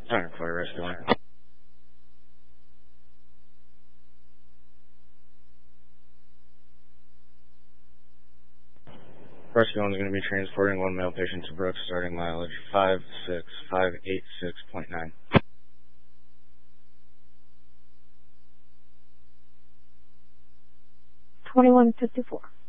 Sorry for rescue line. Rescue line is going to be transporting one male patient to Brooks, starting mileage 56586.9. 2154.